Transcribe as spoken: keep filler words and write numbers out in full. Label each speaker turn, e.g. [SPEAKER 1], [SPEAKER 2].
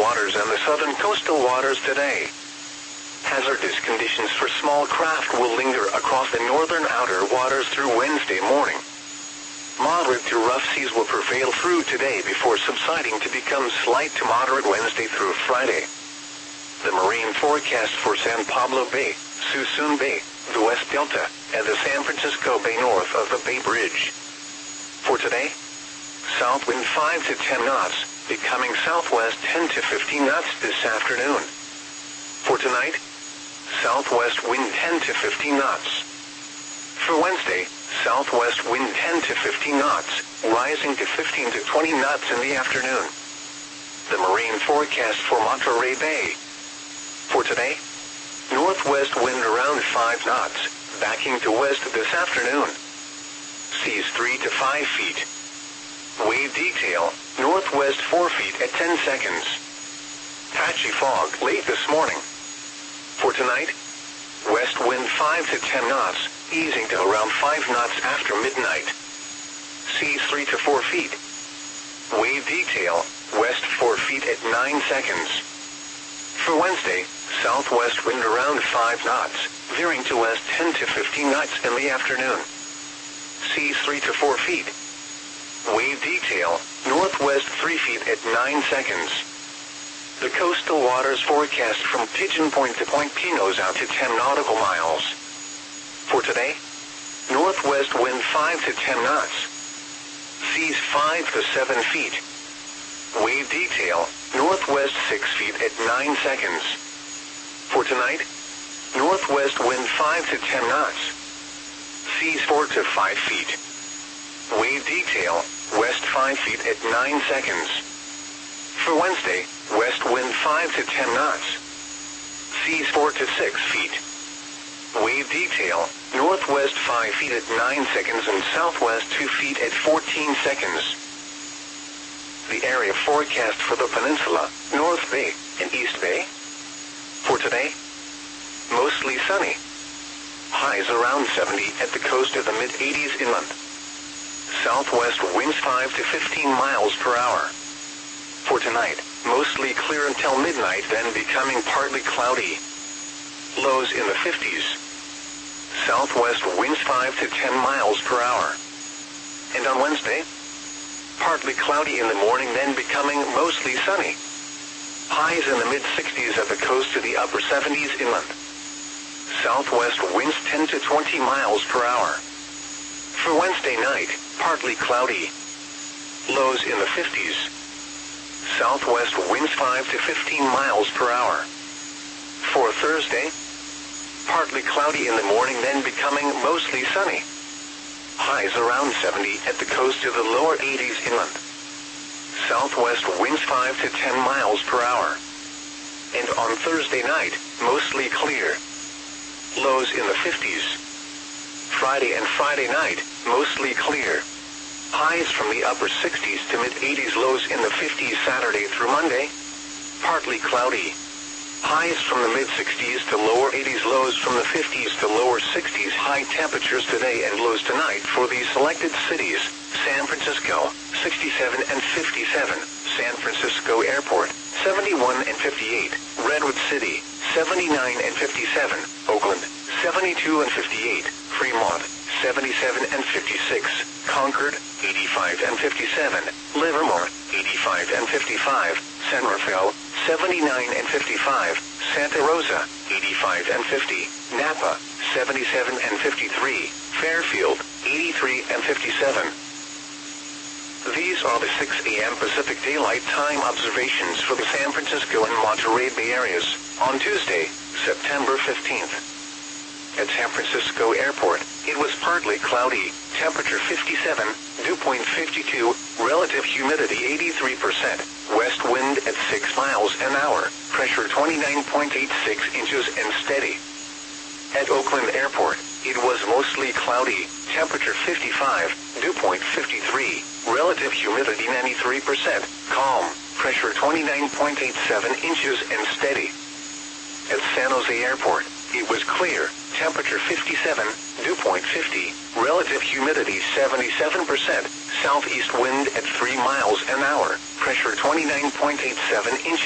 [SPEAKER 1] waters and the southern coastal waters today. Hazardous conditions for small craft will linger across the northern outer waters through Wednesday morning. Moderate to rough seas will prevail through today before subsiding to become slight to moderate Wednesday through Friday. The marine forecast for San Pablo Bay, Suisun Bay, the West Delta, and the San Francisco Bay north of the Bay Bridge. For today, south wind five to ten knots, becoming southwest ten to fifteen knots this afternoon. For tonight, southwest wind ten to fifteen knots. For Wednesday, southwest wind ten to fifteen knots, rising to fifteen to twenty knots in the afternoon. The marine forecast for Monterey Bay. For today, northwest wind around five knots, backing to west this afternoon. Seas three to five feet. Wave detail, northwest four feet at ten seconds. Patchy fog late this morning. For tonight, west wind five to ten knots, easing to around five knots after midnight. Seas three to four feet. Wave detail, west four feet at nine seconds. For Wednesday, southwest wind around five knots, veering to west ten to fifteen knots in the afternoon. Seas three to four feet. Wave detail, northwest three feet at nine seconds. The coastal waters forecast from Pigeon Point to Point Pinos out to ten nautical miles. For today, northwest wind five to ten knots. Seas five to seven feet. Wave detail, northwest six feet at nine seconds. For tonight, northwest wind five to ten knots. Seas four to five feet. Wave detail, west five feet at nine seconds. For Wednesday, west wind five to ten knots. Seas four to six feet. Wave detail, northwest five feet at nine seconds and southwest two feet at fourteen seconds. The area forecast for the peninsula, North Bay, and East Bay. For today, mostly sunny. Highs around seventy at the coast of the mid-eighties inland. Southwest winds five to fifteen miles per hour. For tonight, mostly clear until midnight, then becoming partly cloudy. Lows in the fifties. Southwest winds five to ten miles per hour. And on Wednesday, partly cloudy in the morning, then becoming mostly sunny. Highs in the mid-sixties at the coast to the upper seventies inland. Southwest winds ten to twenty miles per hour. For Wednesday night, partly cloudy. Lows in the fifties. Southwest winds five to fifteen miles per hour. For Thursday, partly cloudy in the morning, then becoming mostly sunny. Highs around seventy at the coast to the lower eighties inland. Southwest winds five to ten miles per hour. And on Thursday night, mostly clear. Lows in the fifties. Friday and Friday night, mostly clear. Highs from the upper sixties to mid-eighties, lows in the fifties Saturday through Monday. Partly cloudy. Highs from the mid-sixties to lower eighties, lows from the fifties to lower sixties. High temperatures today and lows tonight for these selected cities: San Francisco, sixty-seven and fifty-seven, San Francisco Airport, seventy-one and fifty-eight, Redwood City, seventy-nine and fifty-seven, Oakland, seventy-two and fifty-eight, Fremont, seventy-seven and fifty-six, Concord, eighty-five and fifty-seven, Livermore, eighty-five and fifty-five, San Rafael, seventy-nine and fifty-five, Santa Rosa, eighty-five and fifty, Napa, seventy-seven and fifty-three, Fairfield, eighty-three and fifty-seven. These are the six A M Pacific Daylight Time observations for the San Francisco and Monterey Bay areas on Tuesday, September fifteenth. At San Francisco Airport, it was partly cloudy, temperature fifty-seven, dew point fifty-two, relative humidity eighty-three percent, west wind at six miles an hour, pressure twenty-nine point eight six inches and steady. At Oakland Airport, it was mostly cloudy, temperature fifty-five, dew point fifty-three, relative humidity ninety-three percent, calm, pressure twenty-nine point eight seven inches and steady. At San Jose Airport, it was clear, temperature fifty-seven, dew point fifty, relative humidity seventy-seven percent, southeast wind at three miles an hour, pressure twenty-nine point eight seven inches.